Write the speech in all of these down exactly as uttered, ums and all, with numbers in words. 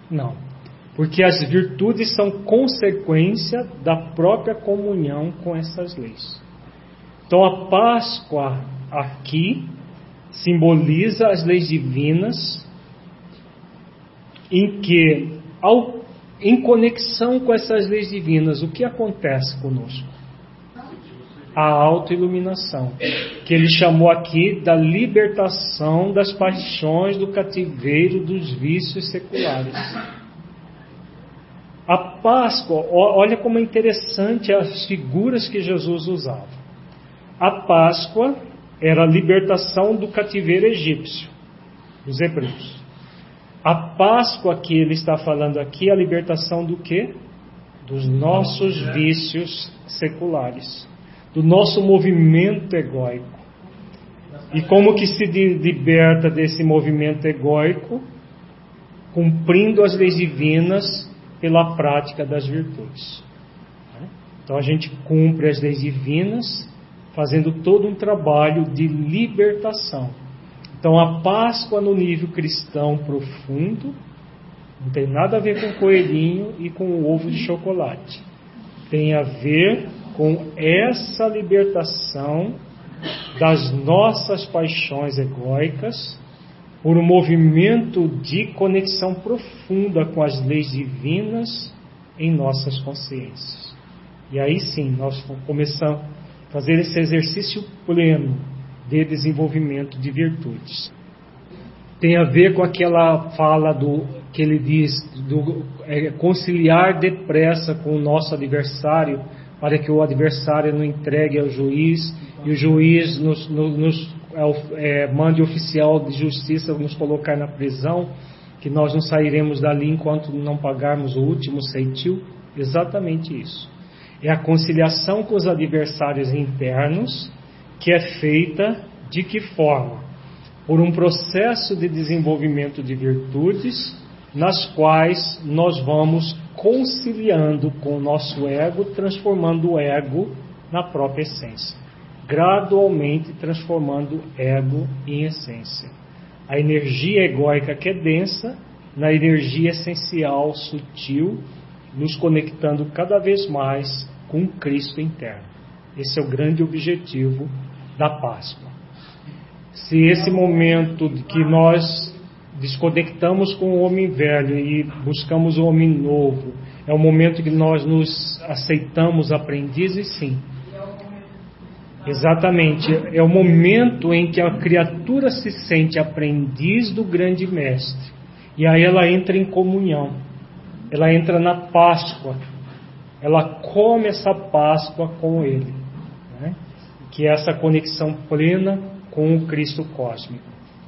Não. Porque as virtudes são consequência da própria comunhão com essas leis. Então a Páscoa aqui simboliza as leis divinas, em que, ao, em conexão com essas leis divinas, o que acontece conosco? A autoiluminação, que ele chamou aqui da libertação das paixões do cativeiro dos vícios seculares. A Páscoa, olha como é interessante as figuras que Jesus usava. A Páscoa era a libertação do cativeiro egípcio, dos hebreus. A Páscoa que ele está falando aqui é a libertação do quê? Dos nossos vícios seculares, do nosso movimento egóico. E como que se liberta desse movimento egóico? Cumprindo as leis divinas pela prática das virtudes. Então a gente cumpre as leis divinas fazendo todo um trabalho de libertação. Então a Páscoa no nível cristão profundo não tem nada a ver com coelhinho e com o ovo de chocolate. Tem a ver com essa libertação das nossas paixões egóicas por um movimento de conexão profunda com as leis divinas em nossas consciências. E aí sim, nós começamos a fazer esse exercício pleno de desenvolvimento de virtudes. Tem a ver com aquela fala do que ele diz, do é, conciliar depressa com o nosso adversário, para que o adversário não entregue ao juiz, e o juiz nos, nos, nos é, mande oficial de justiça nos colocar na prisão, que nós não sairemos dali enquanto não pagarmos o último ceitil. Exatamente isso. É a conciliação com os adversários internos, que é feita de que forma? Por um processo de desenvolvimento de virtudes, nas quais nós vamos conciliando com o nosso ego, transformando o ego na própria essência, gradualmente transformando o ego em essência. A energia egóica que é densa, na energia essencial, sutil, nos conectando cada vez mais com o Cristo interno. Esse é o grande objetivo da Páscoa. Se esse momento que nós desconectamos com o homem velho e buscamos o homem novo, é o momento que nós nos aceitamos aprendizes, sim. Exatamente, é o momento em que a criatura se sente aprendiz do grande mestre, e aí ela entra em comunhão, ela entra na Páscoa, ela come essa Páscoa com ele, né? Que é essa conexão plena com o Cristo cósmico.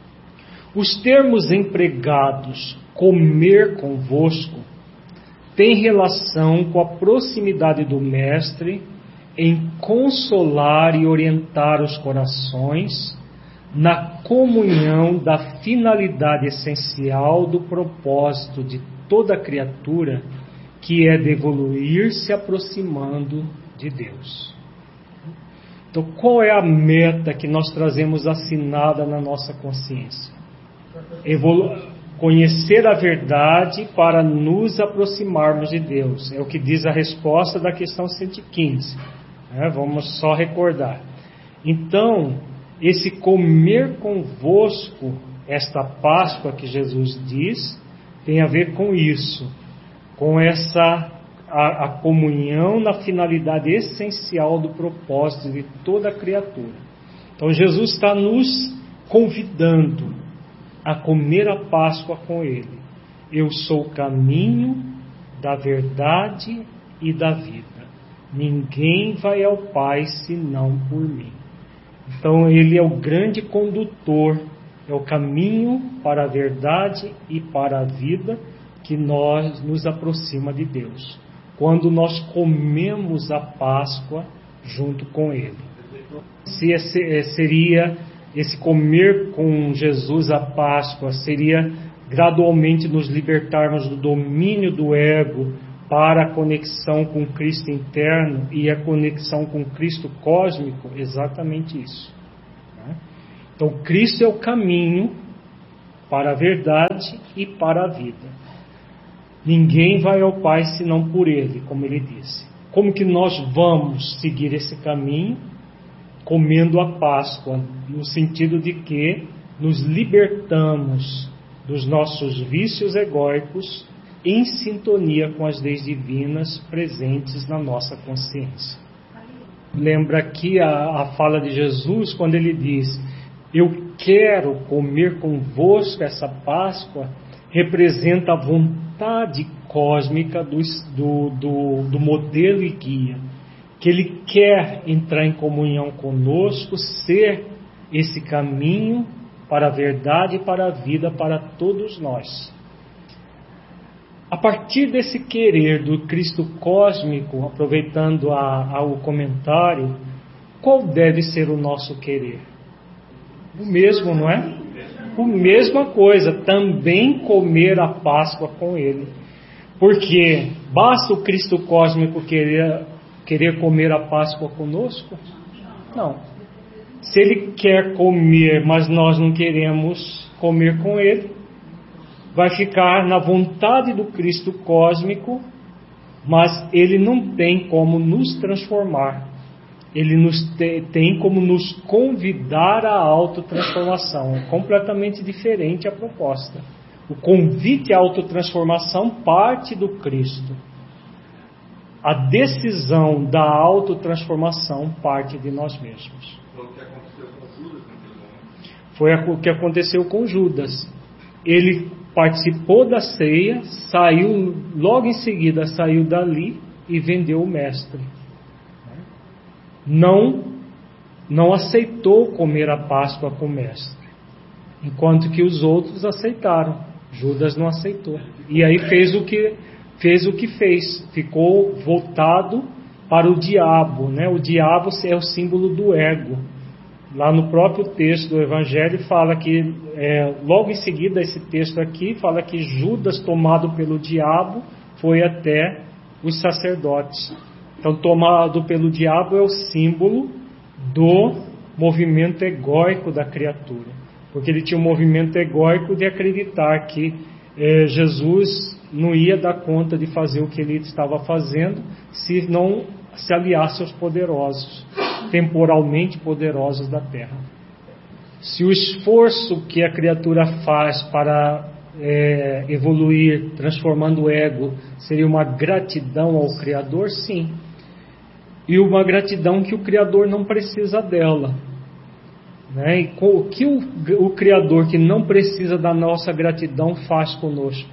Os termos empregados, comer convosco, têm relação com a proximidade do Mestre em consolar e orientar os corações na comunhão da finalidade essencial do propósito de toda criatura, que é de evoluir se aproximando de Deus. Então, qual é a meta que nós trazemos assinada na nossa consciência? Evolu- conhecer a verdade para nos aproximarmos de Deus. É o que diz a resposta da questão cento e quinze. É, vamos só recordar. Então, esse comer convosco, esta Páscoa que Jesus diz, tem a ver com isso, com essa a, a comunhão na finalidade essencial do propósito de toda a criatura. Então Jesus está nos convidando a comer a Páscoa com Ele. Eu sou o caminho da verdade e da vida. Ninguém vai ao Pai senão por mim. Então Ele é o grande condutor, é o caminho para a verdade e para a vida que nós nos aproxima de Deus, quando nós comemos a Páscoa junto com Ele. Se esse, seria esse comer com Jesus a Páscoa, seria gradualmente nos libertarmos do domínio do ego para a conexão com Cristo interno e a conexão com Cristo cósmico. Exatamente isso. Então Cristo é o caminho para a verdade e para a vida. Ninguém vai ao Pai senão por Ele, como Ele disse. Como que nós vamos seguir esse caminho? Comendo a Páscoa, no sentido de que nos libertamos dos nossos vícios egóicos em sintonia com as leis divinas presentes na nossa consciência. Lembra aqui a, a fala de Jesus quando Ele diz: eu quero comer convosco essa Páscoa, representa a vontade cósmica do, do, do, do modelo e guia, que Ele quer entrar em comunhão conosco, ser esse caminho para a verdade e para a vida para todos nós. A partir desse querer do Cristo cósmico, aproveitando a, a, o comentário, qual deve ser o nosso querer? O mesmo, não é? A mesma coisa, também comer a Páscoa com Ele. Porque basta o Cristo cósmico querer, querer comer a Páscoa conosco? Não. Se Ele quer comer, mas nós não queremos comer com Ele, vai ficar na vontade do Cristo cósmico, mas Ele não tem como nos transformar. Ele nos te, tem como nos convidar à autotransformação. É completamente diferente a proposta. O convite à autotransformação parte do Cristo. A decisão da autotransformação parte de nós mesmos. Foi o que aconteceu com Judas. Ele participou da ceia, saiu, logo em seguida saiu dali e vendeu o mestre. Não, não aceitou comer a Páscoa com o mestre, enquanto que os outros aceitaram. Judas não aceitou. E aí fez o que fez, o que fez. Ficou voltado para o diabo, né? O diabo é o símbolo do ego. Lá no próprio texto do Evangelho fala que, é, logo em seguida, esse texto aqui fala que Judas, tomado pelo diabo, foi até os sacerdotes. Então, tomado pelo diabo é o símbolo do movimento egóico da criatura. Porque ele tinha um movimento egóico de acreditar que é, Jesus não ia dar conta de fazer o que ele estava fazendo se não se aliasse aos poderosos, temporalmente poderosos da terra. Se o esforço que a criatura faz para é, evoluir, transformando o ego, seria uma gratidão ao Criador, sim. E uma gratidão que o Criador não precisa dela. Né? E o que o, o Criador, que não precisa da nossa gratidão, faz conosco?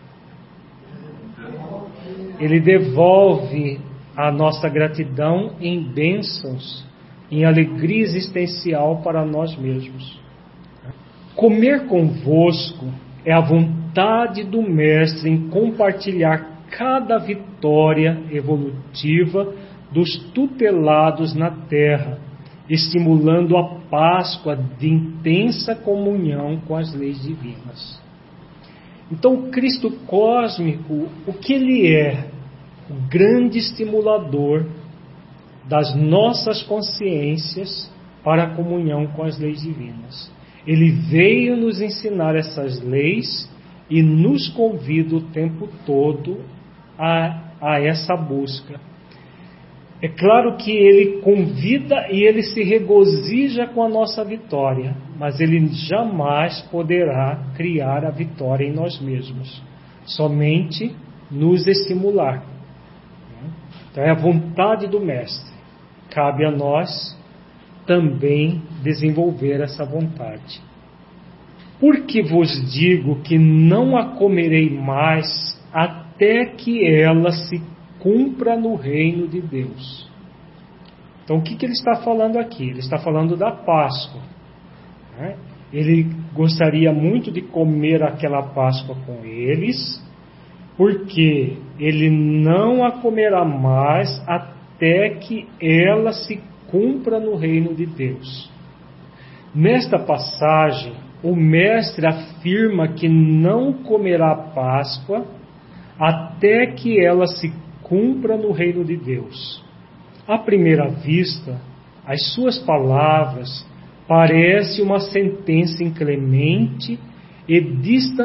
Ele devolve a nossa gratidão em bênçãos, em alegria existencial para nós mesmos. Comer convosco é a vontade do Mestre em compartilhar cada vitória evolutiva dos tutelados na terra, estimulando a Páscoa de intensa comunhão com as leis divinas. Então, o Cristo cósmico, o que Ele é? O grande estimulador das nossas consciências para a comunhão com as leis divinas. Ele veio nos ensinar essas leis e nos convida o tempo todo a, a essa busca. É claro que Ele convida e Ele se regozija com a nossa vitória, mas Ele jamais poderá criar a vitória em nós mesmos, somente nos estimular. Então é a vontade do Mestre. Cabe a nós também desenvolver essa vontade. Porque vos digo que não a comerei mais até que ela se cumpra no reino de Deus. Então o que, que ele está falando aqui? Ele está falando da Páscoa. Né? Ele gostaria muito de comer aquela Páscoa com eles, porque ele não a comerá mais até que ela se cumpra no reino de Deus. Nesta passagem, o Mestre afirma que não comerá a Páscoa até que ela se cumpra no reino de Deus. À primeira vista, as suas palavras parecem uma sentença inclemente e distanciadora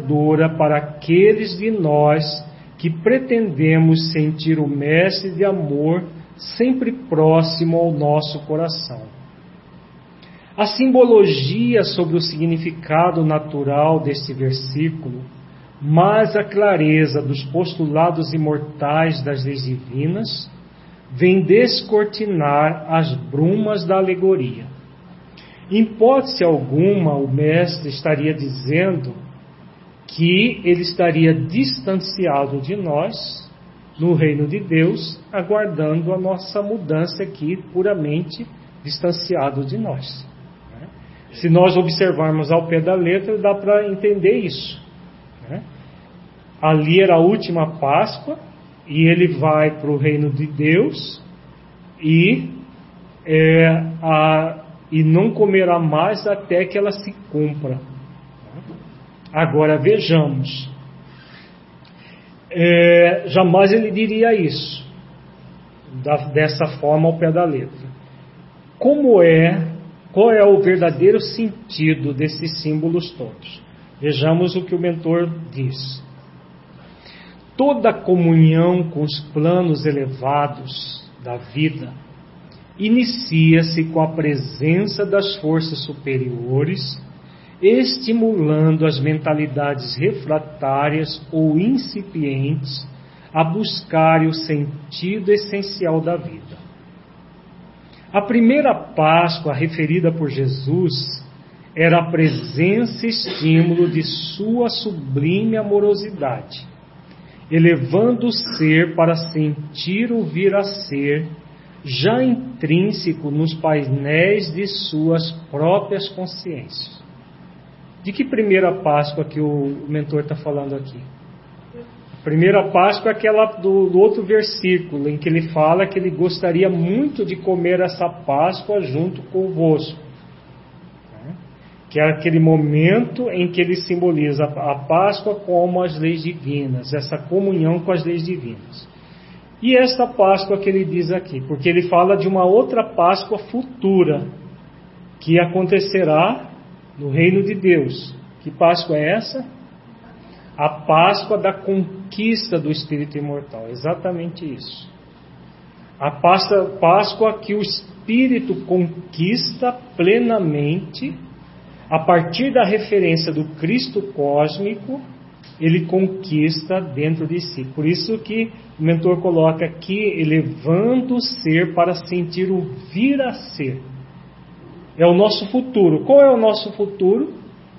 inspiradora para aqueles de nós que pretendemos sentir o Mestre de amor sempre próximo ao nosso coração. A simbologia sobre o significado natural deste versículo, mais a clareza dos postulados imortais das leis divinas, vem descortinar as brumas da alegoria. Em hipótese alguma, o Mestre estaria dizendo que ele estaria distanciado de nós, no reino de Deus, aguardando a nossa mudança aqui, puramente distanciado de nós. Se nós observarmos ao pé da letra, dá para entender isso. Ali era a última Páscoa, e ele vai para o reino de Deus, e, é, a, e não comerá mais até que ela se cumpra. Agora vejamos, é, jamais ele diria isso, da, dessa forma ao pé da letra. Como é, qual é o verdadeiro sentido desses símbolos todos? Vejamos o que o mentor diz. Toda comunhão com os planos elevados da vida inicia-se com a presença das forças superiores, estimulando as mentalidades refratárias ou incipientes a buscarem o sentido essencial da vida. A primeira Páscoa referida por Jesus era a presença e estímulo de sua sublime amorosidade, elevando o ser para sentir o vir a ser, já intrínseco nos painéis de suas próprias consciências. De que primeira Páscoa que o mentor está falando aqui? A primeira Páscoa é aquela do, do outro versículo, em que ele fala que ele gostaria muito de comer essa Páscoa junto convosco. Que é aquele momento em que ele simboliza a Páscoa como as leis divinas, essa comunhão com as leis divinas. E esta Páscoa que ele diz aqui, porque ele fala de uma outra Páscoa futura, que acontecerá no reino de Deus. Que Páscoa é essa? A Páscoa da conquista do Espírito imortal, exatamente isso. A Páscoa, Páscoa que o Espírito conquista plenamente, a partir da referência do Cristo cósmico, ele conquista dentro de si. Por isso que o mentor coloca aqui, elevando o ser para sentir o vir a ser. É o nosso futuro. Qual é o nosso futuro?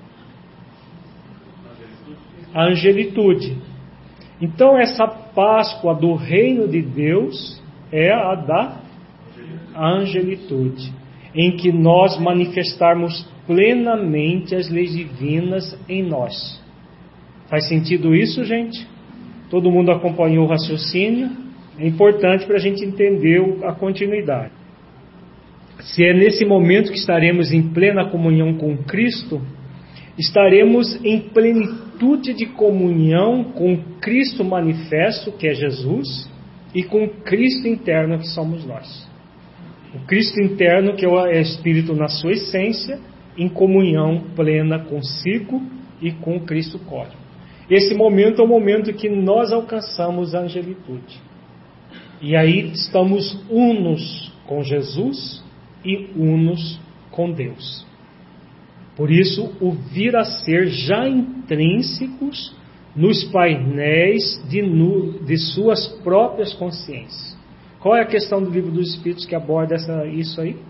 A angelitude. Então essa Páscoa do reino de Deus é a da angelitude, em que nós manifestarmos plenamente as leis divinas em nós. Faz sentido isso, gente? Todo mundo acompanhou o raciocínio? É importante para a gente entender a continuidade. Se é nesse momento que estaremos em plena comunhão com Cristo, estaremos em plenitude de comunhão com Cristo manifesto, que é Jesus, e com Cristo interno, que somos nós. O Cristo interno, que é o Espírito na sua essência, em comunhão plena consigo e com o Cristo cósmico. Esse momento é o momento que nós alcançamos a angelitude. E aí estamos unos com Jesus e unos com Deus. Por isso, o vir a ser já intrínsecos nos painéis de, nu, de suas próprias consciências. Qual é a questão do Livro dos Espíritos que aborda essa, isso aí?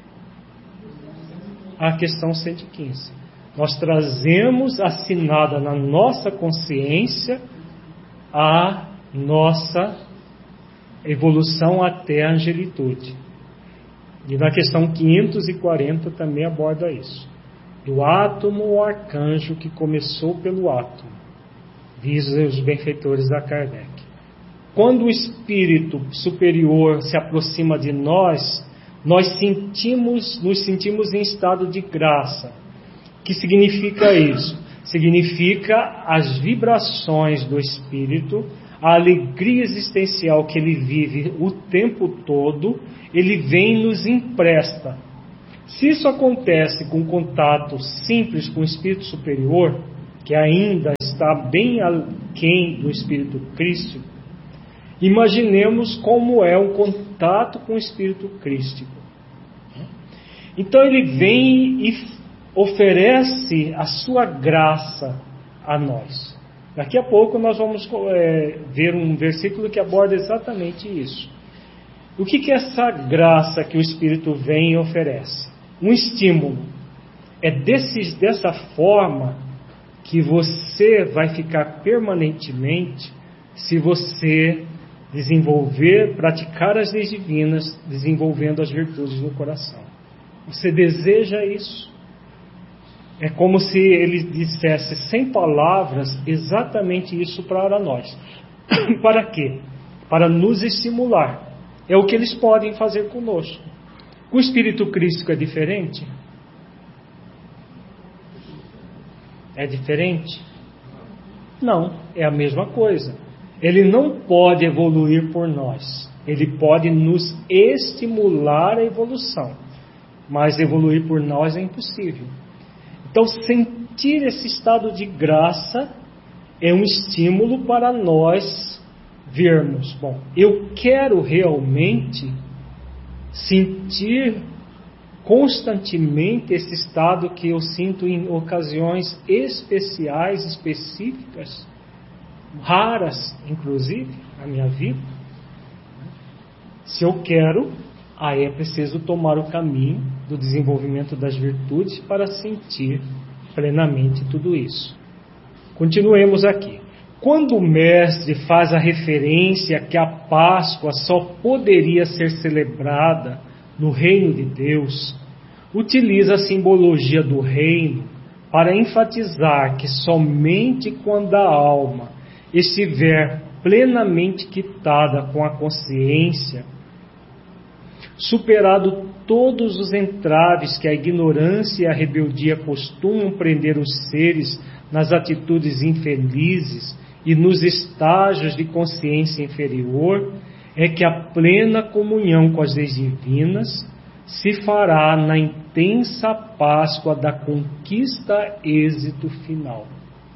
A questão cento e quinze. Nós trazemos assinada na nossa consciência a nossa evolução até a angelitude. E na questão quinhentos e quarenta também aborda isso. Do átomo ao arcanjo que começou pelo átomo, dizem os benfeitores da Kardec. Quando o espírito superior se aproxima de nós, nós sentimos, nos sentimos em estado de graça. O que significa isso? Significa as vibrações do espírito, a alegria existencial que ele vive o tempo todo, ele vem e nos empresta. Se isso acontece com contato simples com o espírito superior, que ainda está bem aquém do Espírito Crístico, imaginemos como é o contato com o Espírito Crístico. Então ele vem e oferece a sua graça a nós. Daqui a pouco nós vamos é, ver um versículo que aborda exatamente isso. O que, que é essa graça que o Espírito vem e oferece? Um estímulo. É desse, dessa forma que você vai ficar permanentemente se você desenvolver, praticar as leis divinas, desenvolvendo as virtudes no coração. Você deseja isso? É como se ele dissesse sem palavras exatamente isso para nós. Para quê? Para nos estimular. É o que eles podem fazer conosco. O Espírito Crístico é diferente? É diferente? Não, é a mesma coisa. Ele não pode evoluir por nós. Ele pode nos estimular a evolução. Mas evoluir por nós é impossível. Então, sentir esse estado de graça é um estímulo para nós vermos, bom, eu quero realmente sentir constantemente esse estado que eu sinto em ocasiões especiais, específicas, raras, inclusive, na minha vida. Se eu quero, aí é preciso tomar o caminho do desenvolvimento das virtudes para sentir plenamente tudo isso. Continuemos aqui. Quando o mestre faz a referência que a Páscoa só poderia ser celebrada no reino de Deus, utiliza a simbologia do reino para enfatizar que somente quando a alma estiver plenamente quitada com a consciência, superado todos os entraves que a ignorância e a rebeldia costumam prender os seres nas atitudes infelizes e nos estágios de consciência inferior, é que a plena comunhão com as leis divinas se fará na intensa Páscoa da conquista êxito final.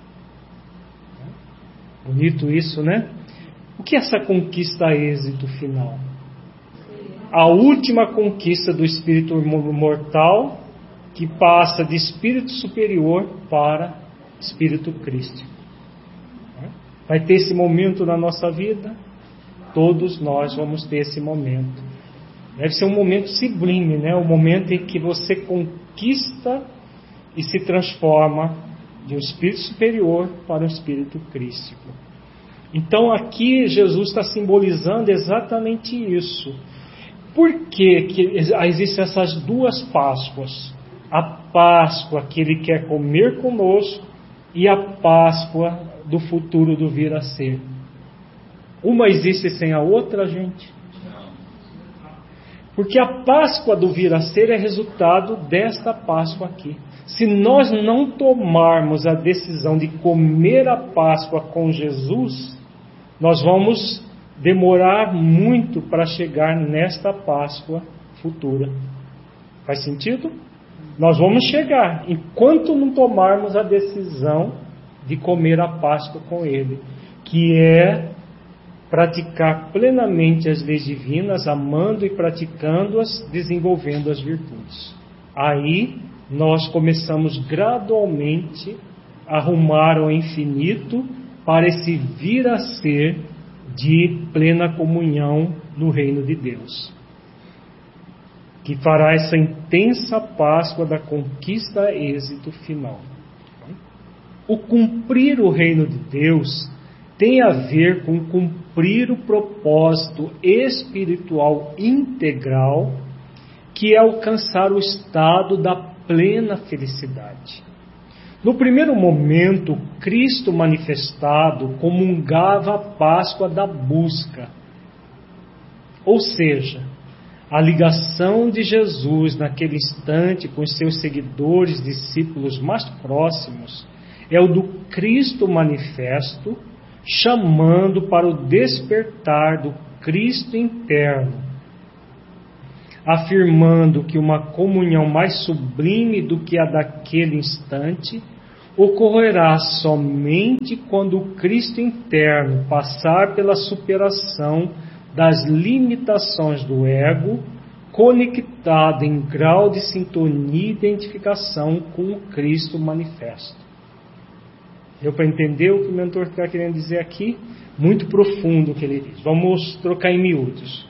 Bonito isso, né? O que é essa conquista êxito final? A última conquista do espírito mortal, que passa de espírito superior para espírito crístico. Vai ter esse momento na nossa vida? Todos nós vamos ter esse momento. Deve ser um momento sublime, né? O momento em que você conquista e se transforma de um espírito superior para um espírito crístico. Então aqui Jesus está simbolizando exatamente isso. Por que, que existem essas duas Páscoas? A Páscoa que Ele quer comer conosco e a Páscoa do futuro do vir a ser. Uma existe sem a outra, gente? Porque a Páscoa do vir a ser é resultado desta Páscoa aqui. Se nós não tomarmos a decisão de comer a Páscoa com Jesus, nós vamos demorar muito para chegar nesta Páscoa futura. Faz sentido? Nós vamos chegar, enquanto não tomarmos a decisão de comer a Páscoa com Ele, que é praticar plenamente as leis divinas, amando e praticando-as, desenvolvendo as virtudes. Aí nós começamos gradualmente a arrumar ao infinito para esse vir a ser de plena comunhão no reino de Deus, que fará essa intensa Páscoa da conquista êxito final. O cumprir o reino de Deus tem a ver com cumprir o propósito espiritual integral, que é alcançar o estado da plena felicidade. No primeiro momento, Cristo manifestado comungava a Páscoa da busca, ou seja, a ligação de Jesus naquele instante com os seus seguidores, discípulos mais próximos, é o do Cristo manifesto, chamando para o despertar do Cristo interno, afirmando que uma comunhão mais sublime do que a daquele instante ocorrerá somente quando o Cristo interno passar pela superação das limitações do ego, conectado em grau de sintonia e identificação com o Cristo manifesto. Deu para entender o que o mentor está querendo dizer aqui? Muito profundo o que ele diz. Vamos trocar em miúdos.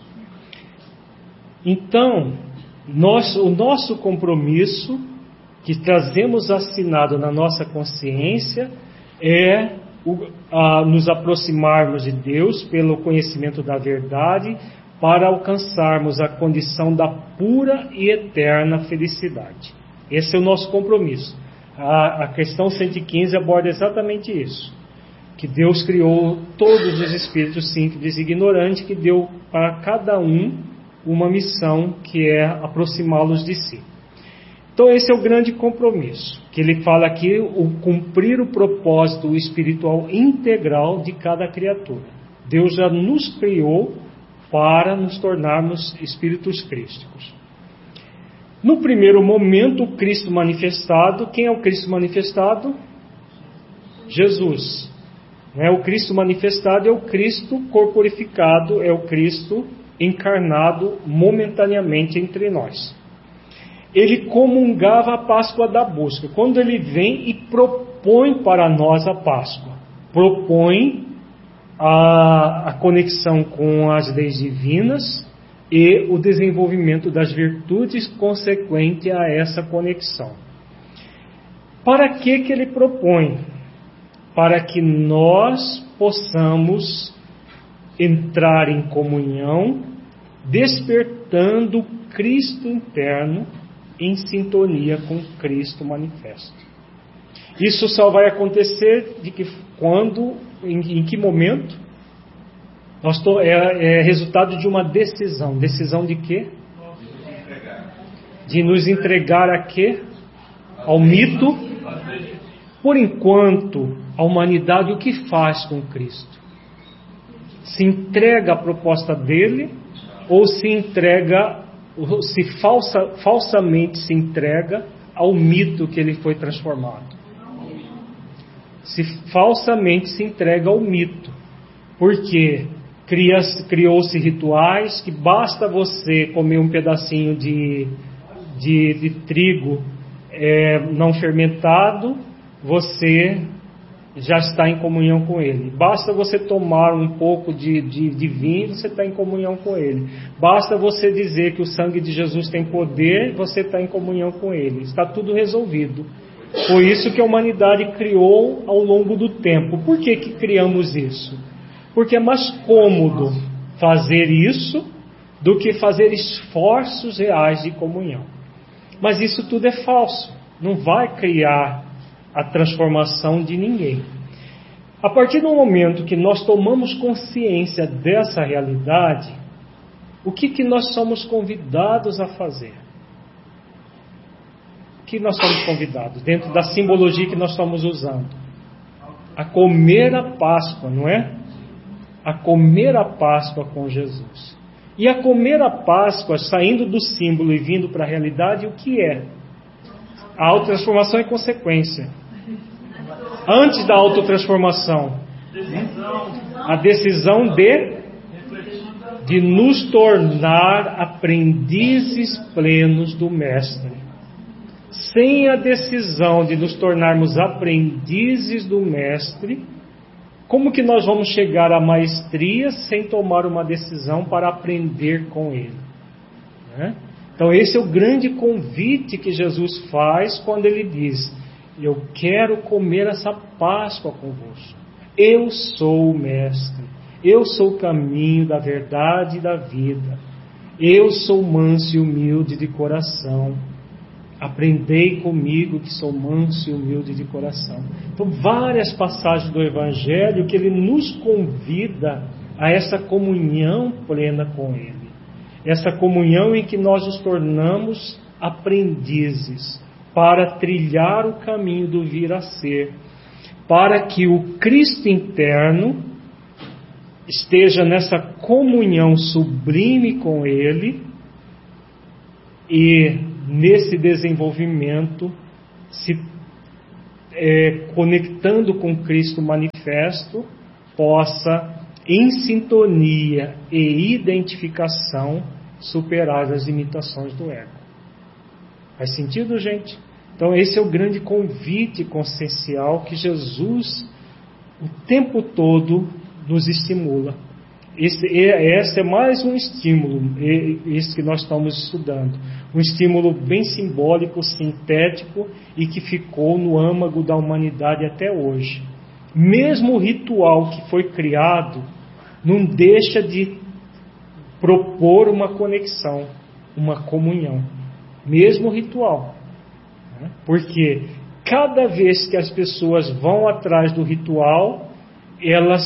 Então, nós, o nosso compromisso, que trazemos assinado na nossa consciência, é o, a, nos aproximarmos de Deus pelo conhecimento da verdade, para alcançarmos a condição da pura e eterna felicidade. Esse é o nosso compromisso. A, a questão cento e quinze aborda exatamente isso. Que Deus criou todos os espíritos simples e ignorantes, que deu para cada um uma missão, que é aproximá-los de si. Então esse é o grande compromisso, que ele fala aqui, o cumprir o propósito espiritual integral de cada criatura. Deus já nos criou para nos tornarmos espíritos crísticos. No primeiro momento, o Cristo manifestado, quem é o Cristo manifestado? Jesus. Não é? O Cristo manifestado é o Cristo corporificado, é o Cristo encarnado momentaneamente entre nós. Ele comungava a Páscoa da busca. Quando ele vem e propõe para nós a Páscoa, propõe a, a conexão com as leis divinas e o desenvolvimento das virtudes consequente a essa conexão. Para que que ele propõe? Para que nós possamos entrar em comunhão, despertando o Cristo interno em sintonia com Cristo manifesto. Isso só vai acontecer de que quando, em, em que momento? Nós to, é, é resultado de uma decisão. Decisão de quê? De nos entregar a quê? Ao mito. Por enquanto, a humanidade o que faz com Cristo? Se entrega à proposta dele ou se entrega, ou se falsa, falsamente se entrega ao mito que ele foi transformado? Se falsamente se entrega ao mito, porque criou-se rituais que basta você comer um pedacinho de, de, de trigo é, não fermentado, você já está em comunhão com ele. Basta você tomar um pouco de, de, de vinho, você está em comunhão com ele. Basta você dizer que o sangue de Jesus tem poder, você está em comunhão com ele. Está tudo resolvido. Foi isso que a humanidade criou ao longo do tempo. Por que que criamos isso? Porque é mais cômodo fazer isso do que fazer esforços reais de comunhão. Mas isso tudo é falso. Não vai criar a transformação de ninguém. A partir do momento que nós tomamos consciência dessa realidade, o que que nós somos convidados a fazer? O que nós somos convidados, dentro da simbologia que nós estamos usando? A comer a Páscoa, não é? A comer a Páscoa com Jesus. E a comer a Páscoa, saindo do símbolo e vindo para a realidade, o que é? A autotransformação é consequência. Antes da autotransformação, a decisão de, de nos tornar aprendizes plenos do Mestre. Sem a decisão de nos tornarmos aprendizes do Mestre, como que nós vamos chegar à maestria sem tomar uma decisão para aprender com Ele? Né? Então esse é o grande convite que Jesus faz quando Ele diz: eu quero comer essa Páscoa convosco. Eu sou o Mestre. Eu sou o caminho da verdade e da vida. Eu sou manso e humilde de coração. Aprendei comigo que sou manso e humilde de coração. Então, várias passagens do Evangelho que ele nos convida a essa comunhão plena com Ele. Essa comunhão em que nós nos tornamos aprendizes para trilhar o caminho do vir a ser, para que o Cristo interno esteja nessa comunhão sublime com Ele e nesse desenvolvimento se é, conectando com Cristo manifesto, possa, em sintonia e identificação, superar as limitações do ego. Faz sentido, gente? Então esse é o grande convite consciencial que Jesus o tempo todo nos estimula. Esse, esse é mais um estímulo, esse que nós estamos estudando. Um estímulo bem simbólico, sintético e que ficou no âmago da humanidade até hoje. Mesmo o ritual que foi criado não deixa de propor uma conexão, uma comunhão. Mesmo o ritual. Porque cada vez que as pessoas vão atrás do ritual, elas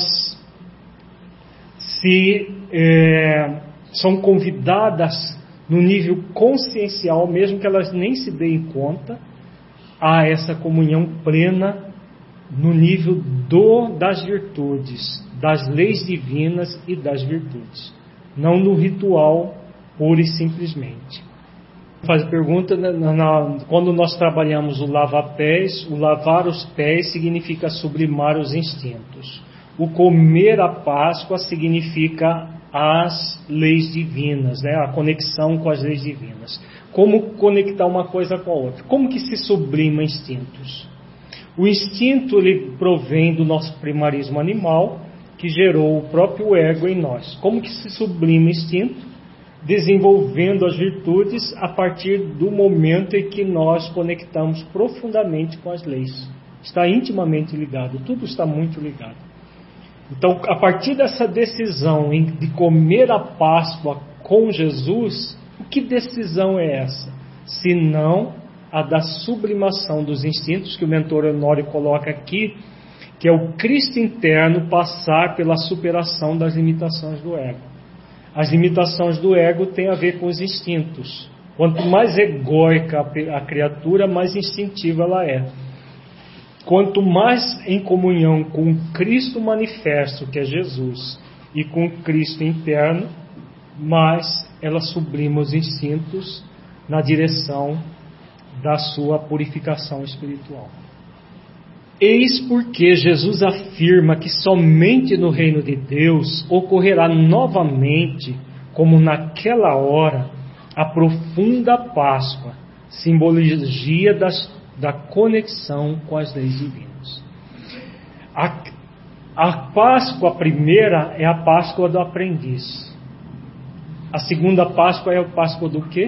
se é, são convidadas no nível consciencial, mesmo que elas nem se deem conta, a essa comunhão plena no nível do, das virtudes, das leis divinas e das virtudes, não no ritual pura e simplesmente. Faz a pergunta, na, na, quando nós trabalhamos o lava-pés, o lavar os pés significa sublimar os instintos. O comer a Páscoa significa as leis divinas, né? A conexão com as leis divinas. Como conectar uma coisa com a outra? Como que se sublima instintos? O instinto ele provém do nosso primarismo animal, que gerou o próprio ego em nós. Como que se sublima instinto? Desenvolvendo as virtudes a partir do momento em que nós conectamos profundamente com as leis. Está intimamente ligado, tudo está muito ligado. Então, a partir dessa decisão de comer a Páscoa com Jesus, que decisão é essa? Se não a da sublimação dos instintos, que o mentor Honório coloca aqui, que é o Cristo interno passar pela superação das limitações do ego. As limitações do ego têm a ver com os instintos. Quanto mais egóica a criatura, mais instintiva ela é. Quanto mais em comunhão com o Cristo manifesto, que é Jesus, e com o Cristo interno, mais ela sublima os instintos na direção da sua purificação espiritual. Eis porque Jesus afirma que somente no reino de Deus ocorrerá novamente, como naquela hora, a profunda Páscoa, simbologia das, da conexão com as leis divinas. A, a Páscoa primeira é a Páscoa do aprendiz. A segunda Páscoa é a Páscoa do quê?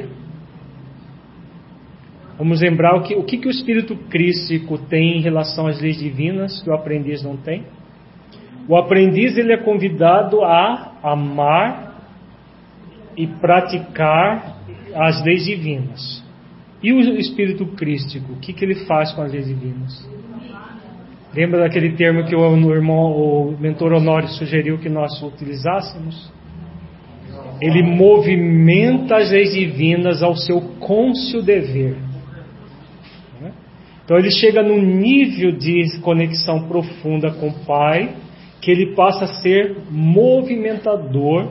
Vamos lembrar o que, o que, que o Espírito Crístico tem em relação às leis divinas que o aprendiz não tem? O aprendiz ele é convidado a amar e praticar as leis divinas. E o Espírito Crístico, o que, que ele faz com as leis divinas? Lembra daquele termo que o, irmão, o mentor Honório sugeriu que nós utilizássemos? Ele movimenta as leis divinas ao seu cônscio dever. Então ele chega num nível de conexão profunda com o Pai, que ele passa a ser movimentador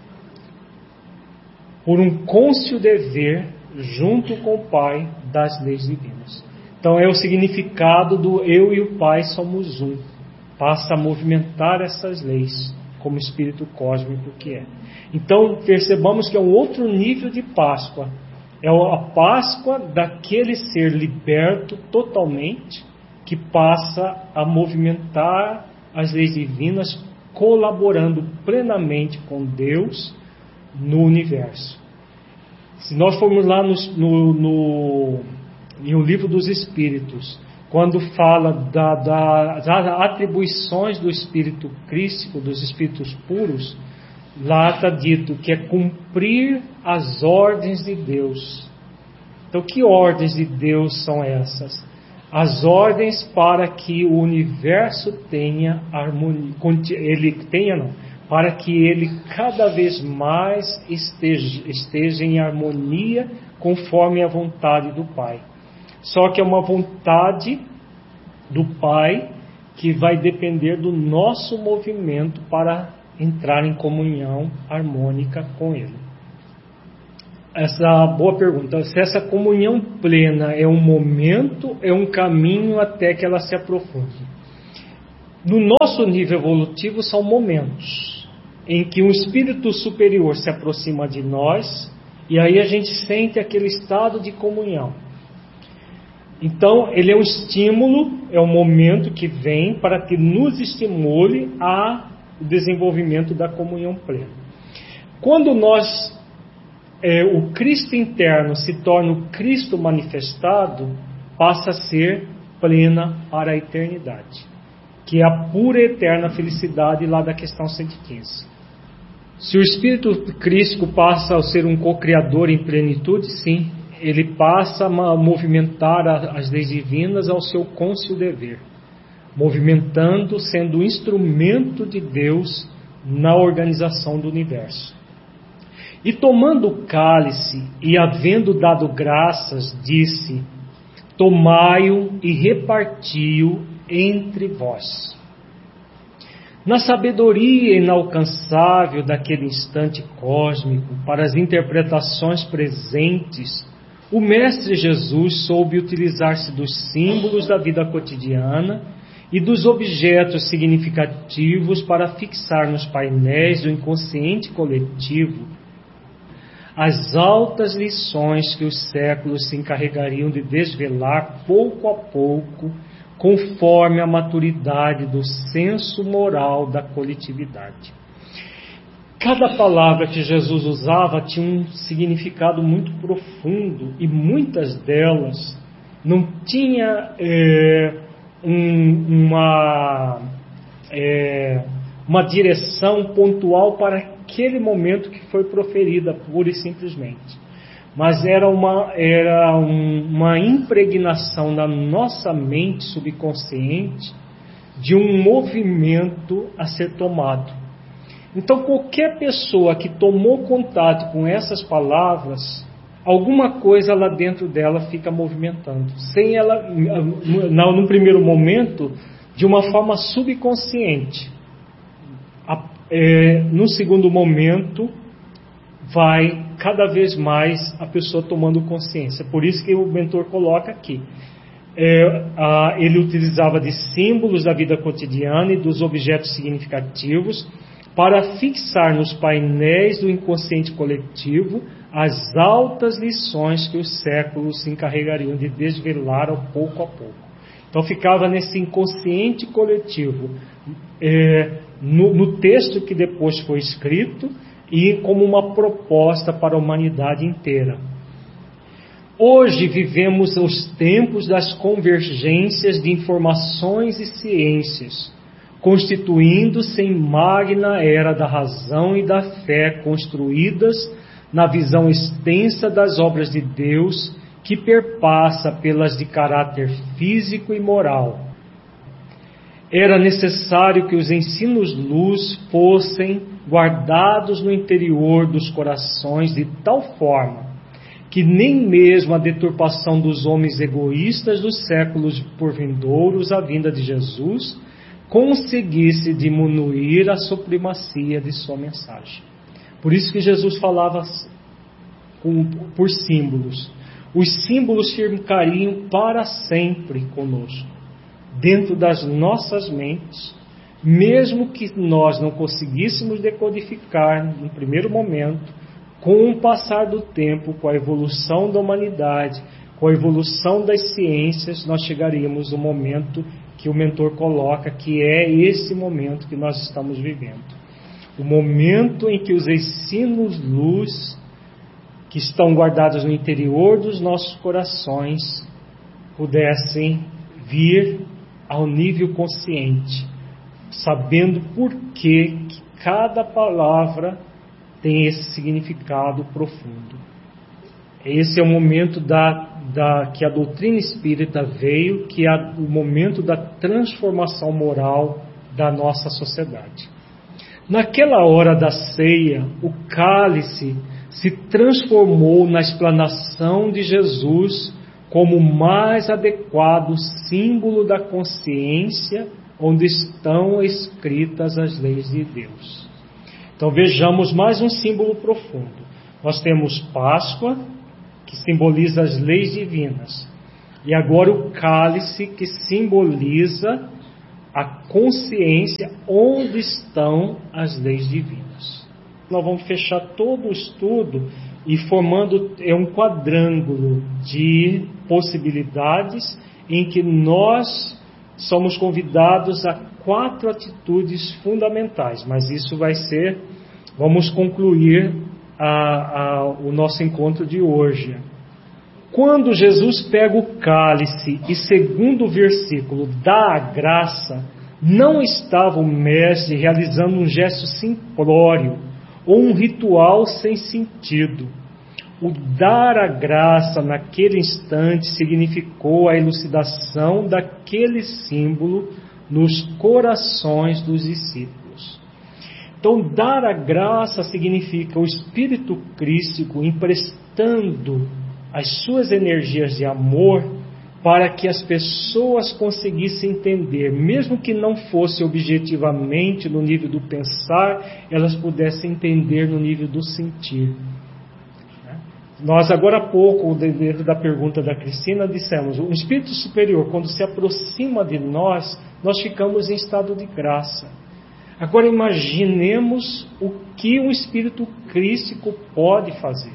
por um cônscio dever junto com o Pai das leis divinas. Então é o significado do eu e o Pai somos um. Passa a movimentar essas leis como espírito cósmico que é. Então percebamos que é um outro nível de Páscoa. É a Páscoa daquele ser liberto totalmente, que passa a movimentar as leis divinas, colaborando plenamente com Deus no universo. Se nós formos lá no, no, no, no Livro dos Espíritos, quando fala da, da, das atribuições do Espírito Crístico, dos Espíritos puros, lá está dito que é cumprir as ordens de Deus. Então, que ordens de Deus são essas? As ordens para que o universo tenha harmonia, ele tenha não, para que ele cada vez mais esteja, esteja em harmonia conforme a vontade do Pai. Só que é uma vontade do Pai que vai depender do nosso movimento para entrar em comunhão harmônica com Ele. essa boa pergunta. Se essa comunhão plena é um momento, é um caminho até que ela se aprofunde. No nosso nível evolutivo são momentos em que um espírito superior se aproxima de nós e aí a gente sente aquele estado de comunhão. Então, ele é um estímulo, é um momento que vem para que nos estimule ao desenvolvimento da comunhão plena. Quando nós, é, o Cristo interno se torna o Cristo manifestado, passa a ser plena para a eternidade, que é a pura e eterna felicidade lá da questão cento e quinze. Se o Espírito Cristo passa a ser um co-criador em plenitude, sim, ele passa a movimentar as leis divinas ao seu cônscio dever, movimentando, sendo um instrumento de Deus na organização do universo. E tomando o cálice e havendo dado graças, disse: tomai-o e reparti-o entre vós. Na sabedoria inalcançável daquele instante cósmico, para as interpretações presentes, o Mestre Jesus soube utilizar-se dos símbolos da vida cotidiana e dos objetos significativos para fixar nos painéis do inconsciente coletivo as altas lições que os séculos se encarregariam de desvelar pouco a pouco, conforme a maturidade do senso moral da coletividade. Cada palavra que Jesus usava tinha um significado muito profundo e muitas delas não tinha é, um, uma, é, uma direção pontual para aquele momento que foi proferida, pura e simplesmente. Mas era uma, era um, uma impregnação na nossa mente subconsciente de um movimento a ser tomado. Então, qualquer pessoa que tomou contato com essas palavras, alguma coisa lá dentro dela fica movimentando. Sem ela, no primeiro momento, de uma forma subconsciente. É, no segundo momento, vai cada vez mais a pessoa tomando consciência. Por isso que o mentor coloca aqui. É, a, ele utilizava de símbolos da vida cotidiana e dos objetos significativos para fixar nos painéis do inconsciente coletivo as altas lições que os séculos se encarregariam de desvelar ao pouco a pouco. Então ficava nesse inconsciente coletivo, é, no, no texto que depois foi escrito, e como uma proposta para a humanidade inteira. Hoje vivemos os tempos das convergências de informações e ciências, constituindo-se em magna era da razão e da fé, construídas na visão extensa das obras de Deus, que perpassa pelas de caráter físico e moral. Era necessário que os ensinos-luz fossem guardados no interior dos corações de tal forma que nem mesmo a deturpação dos homens egoístas dos séculos por vindouros, a vinda de Jesus, conseguisse diminuir a supremacia de sua mensagem. Por isso que Jesus falava com, por símbolos. Os símbolos ficariam para sempre conosco, dentro das nossas mentes, mesmo que nós não conseguíssemos decodificar no primeiro momento. Com o passar do tempo, com a evolução da humanidade, com a evolução das ciências, nós chegaríamos no momento que o mentor coloca, que é esse momento que nós estamos vivendo. O momento em que os ensinos-luz, que estão guardados no interior dos nossos corações, pudessem vir ao nível consciente, sabendo por que que cada palavra tem esse significado profundo. Esse é o momento da, da, que a doutrina espírita veio, que é o momento da transformação moral da nossa sociedade. Naquela hora da ceia, o cálice se transformou na explanação de Jesus como o mais adequado símbolo da consciência onde estão escritas as leis de Deus. Então vejamos mais um símbolo profundo. Nós temos Páscoa, que simboliza as leis divinas. E agora o cálice, que simboliza a consciência onde estão as leis divinas. Nós vamos fechar todo o estudo e formando é um quadrângulo de possibilidades em que nós somos convidados a quatro atitudes fundamentais, mas isso vai ser, vamos concluir a, a, o nosso encontro de hoje. Quando Jesus pega o cálice e, segundo o versículo, dá a graça, não estava o mestre realizando um gesto simplório ou um ritual sem sentido. O dar a graça naquele instante significou a elucidação daquele símbolo nos corações dos discípulos. Então, dar a graça significa o Espírito Crístico emprestando as suas energias de amor para que as pessoas conseguissem entender, mesmo que não fosse objetivamente no nível do pensar, elas pudessem entender no nível do sentir. Nós agora há pouco, dentro da pergunta da Cristina, dissemos, o Espírito Superior, quando se aproxima de nós, nós ficamos em estado de graça. Agora imaginemos o que um Espírito Crístico pode fazer,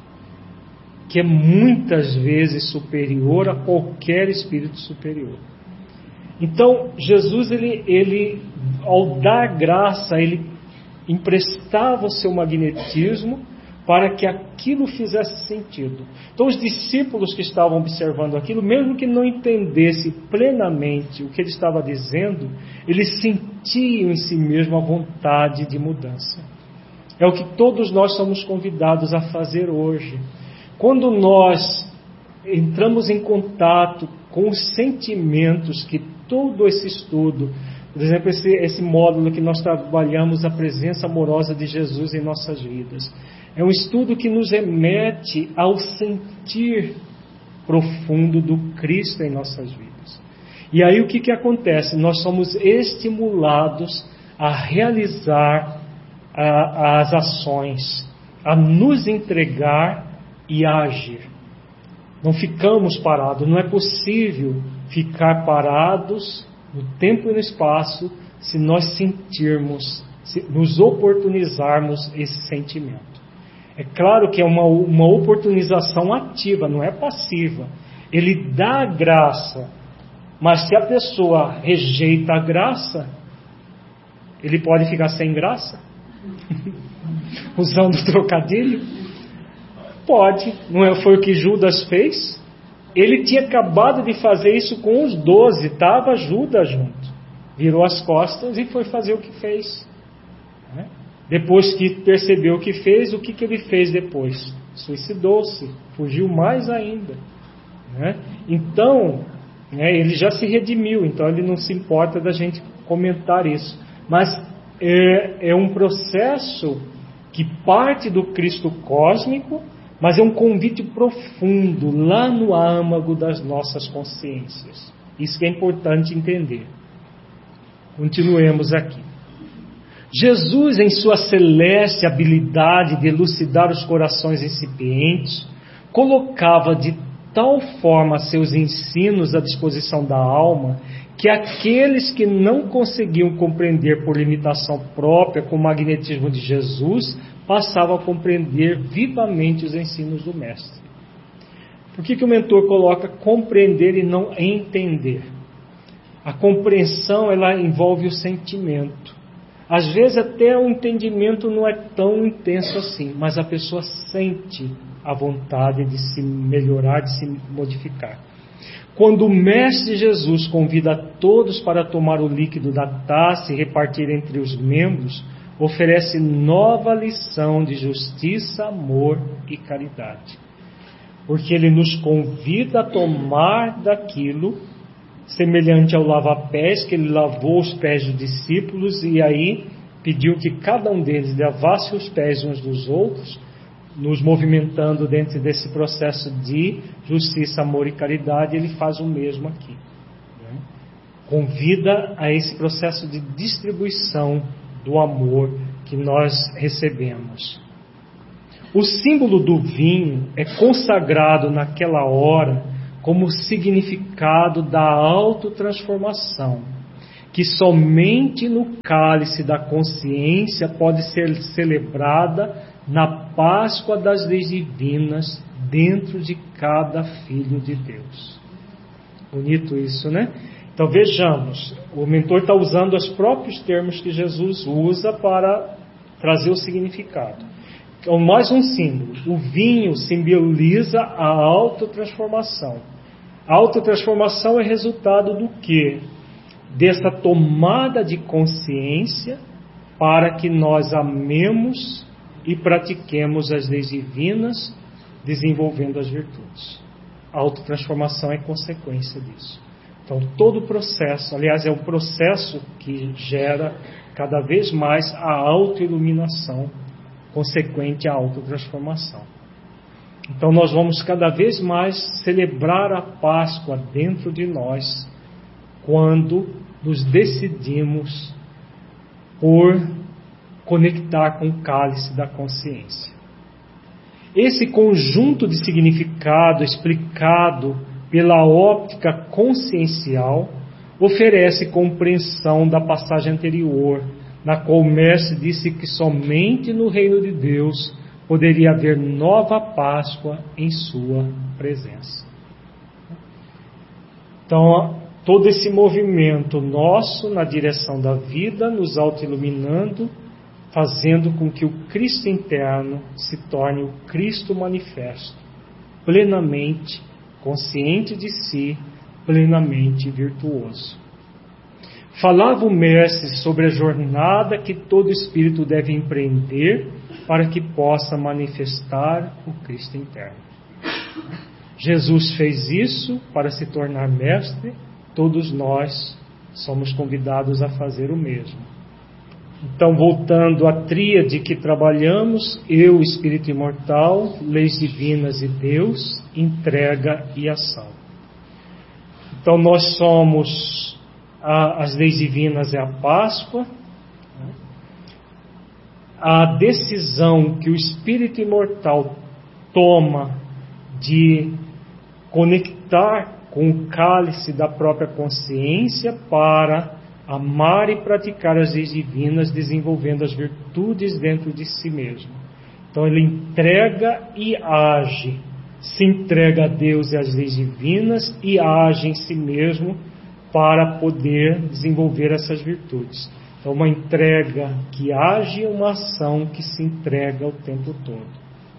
que é muitas vezes superior a qualquer Espírito superior. Então, Jesus, ele, ele, ao dar graça, ele emprestava o seu magnetismo para que aquilo fizesse sentido. Então os discípulos que estavam observando aquilo, mesmo que não entendesse plenamente o que ele estava dizendo, eles sentiam em si mesmo a vontade de mudança. É o que todos nós somos convidados a fazer hoje. Quando nós entramos em contato com os sentimentos que todo esse estudo, por exemplo, esse, esse módulo que nós trabalhamos, a presença amorosa de Jesus em nossas vidas, é um estudo que nos remete ao sentir profundo do Cristo em nossas vidas. E aí o que, que acontece? Nós somos estimulados a realizar a, as ações, a nos entregar e a agir. Não ficamos parados, não é possível ficar parados no tempo e no espaço se nós sentirmos, se nos oportunizarmos esse sentimento. É claro que é uma, uma oportunização ativa, não é passiva. Ele dá a graça, mas se a pessoa rejeita a graça, ele pode ficar sem graça? Usando o trocadilho? Pode, não é, foi o que Judas fez? Ele tinha acabado de fazer isso com os doze, estava Judas junto. Virou as costas e foi fazer o que fez. Né? Depois que percebeu o que fez, o que, que ele fez depois? Suicidou-se, fugiu mais ainda. Né? Então, né, ele já se redimiu, então ele não se importa da gente comentar isso. Mas é, é um processo que parte do Cristo cósmico, mas é um convite profundo lá no âmago das nossas consciências. Isso que é importante entender. Continuemos aqui. Jesus, em sua celeste habilidade de elucidar os corações incipientes, colocava de tal forma seus ensinos à disposição da alma, que aqueles que não conseguiam compreender por limitação própria com o magnetismo de Jesus, passavam a compreender vivamente os ensinos do Mestre. Por que que o mentor coloca compreender e não entender? A compreensão, ela envolve o sentimento. Às vezes até o entendimento não é tão intenso assim, mas a pessoa sente a vontade de se melhorar, de se modificar. Quando o Mestre Jesus convida a todos para tomar o líquido da taça e repartir entre os membros, oferece nova lição de justiça, amor e caridade. Porque ele nos convida a tomar daquilo, semelhante ao lava-pés, que ele lavou os pés dos discípulos e aí pediu que cada um deles lavasse os pés uns dos outros, nos movimentando dentro desse processo de justiça, amor e caridade. Ele faz o mesmo aqui. Né? Convida a esse processo de distribuição do amor que nós recebemos. O símbolo do vinho é consagrado naquela hora como significado da autotransformação, que somente no cálice da consciência pode ser celebrada na Páscoa das leis divinas dentro de cada filho de Deus. Bonito isso, né? Então vejamos, o mentor está usando os próprios termos que Jesus usa para trazer o significado. Então, mais um símbolo. O vinho simboliza a autotransformação. A autotransformação é resultado do quê? Dessa tomada de consciência para que nós amemos e pratiquemos as leis divinas, desenvolvendo as virtudes. A autotransformação é consequência disso. Então, todo o processo, aliás, é o processo que gera cada vez mais a autoiluminação, consequente à autotransformação. Então, nós vamos cada vez mais celebrar a Páscoa dentro de nós, quando nos decidimos por conectar com o cálice da consciência. Esse conjunto de significado explicado pela óptica consciencial oferece compreensão da passagem anterior, na qual o Mestre disse que somente no reino de Deus poderia haver nova Páscoa em sua presença. Então, todo esse movimento nosso na direção da vida, nos autoiluminando, fazendo com que o Cristo interno se torne o Cristo manifesto, plenamente consciente de si, plenamente virtuoso. Falava o Mestre sobre a jornada que todo espírito deve empreender para que possa manifestar o Cristo interno. Jesus fez isso para se tornar mestre, todos nós somos convidados a fazer o mesmo. Então, voltando à tríade que trabalhamos, eu, espírito imortal, leis divinas e Deus, entrega e ação. Então, nós somos, a, as leis divinas é a Páscoa, a decisão que o espírito imortal toma de conectar com o cálice da própria consciência para amar e praticar as leis divinas, desenvolvendo as virtudes dentro de si mesmo. Então ele entrega e age, se entrega a Deus e às leis divinas e age em si mesmo para poder desenvolver essas virtudes. Então uma entrega que age, uma ação que se entrega o tempo todo.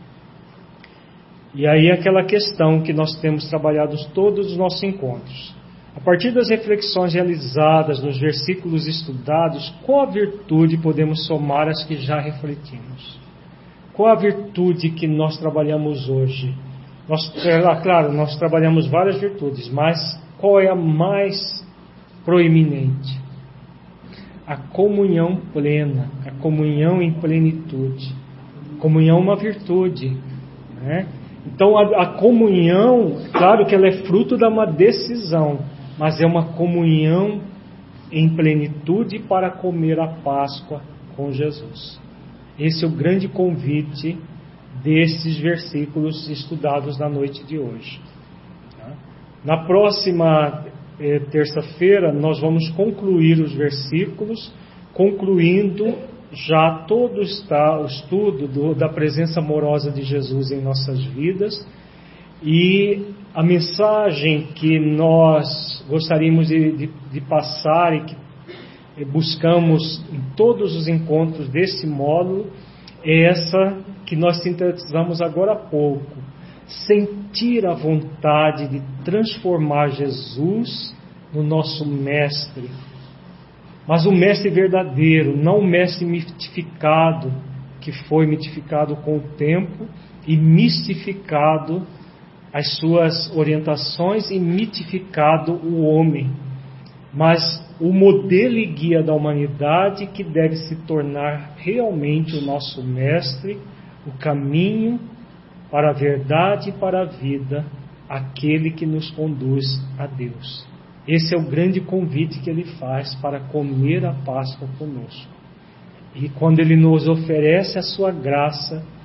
E aí aquela questão que nós temos trabalhado todos os nossos encontros. A partir das reflexões realizadas nos versículos estudados, qual a virtude podemos somar às que já refletimos? Qual a virtude que nós trabalhamos hoje? Nós, claro, nós trabalhamos várias virtudes, mas qual é a mais proeminente? A comunhão plena, a comunhão em plenitude. Comunhão é uma virtude, né? Então a, a comunhão, claro que ela é fruto de uma decisão, mas é uma comunhão em plenitude para comer a Páscoa com Jesus. Esse é o grande convite desses versículos estudados na noite de hoje. Na próxima eh, terça-feira nós vamos concluir os versículos, concluindo já todo está, o estudo do, da presença amorosa de Jesus em nossas vidas, e a mensagem que nós gostaríamos de, de, de passar e que buscamos em todos os encontros desse módulo é essa que nós sintetizamos agora há pouco: sentir a vontade de transformar Jesus no nosso mestre, mas o mestre verdadeiro, não o mestre mitificado, que foi mitificado com o tempo e mistificado as suas orientações e mitificado o homem, mas o modelo e guia da humanidade que deve se tornar realmente o nosso mestre, o caminho para a verdade e para a vida, aquele que nos conduz a Deus. Esse é o grande convite que ele faz para comer a Páscoa conosco. E quando ele nos oferece a sua graça,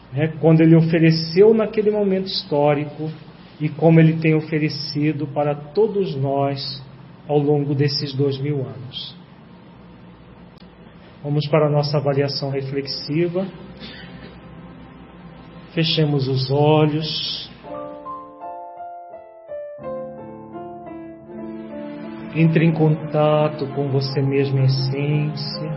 né, quando Ele ofereceu naquele momento histórico e como Ele tem oferecido para todos nós ao longo desses dois mil anos. Vamos para a nossa avaliação reflexiva. Fechemos os olhos. Entre em contato com você mesmo em essência,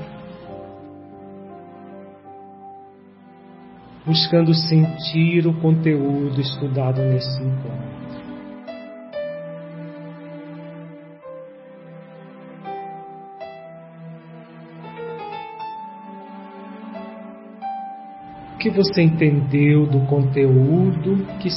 buscando sentir o conteúdo estudado nesse encontro. O que você entendeu do conteúdo que